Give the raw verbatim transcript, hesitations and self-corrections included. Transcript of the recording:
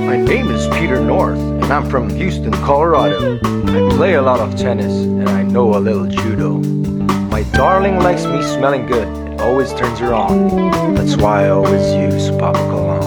My name is Peter North, and I'm from Houston, Colorado. I play a lot of tennis, and I know a little judo. My darling likes me smelling good, it always turns her on. That's why I always use Papa Cologne.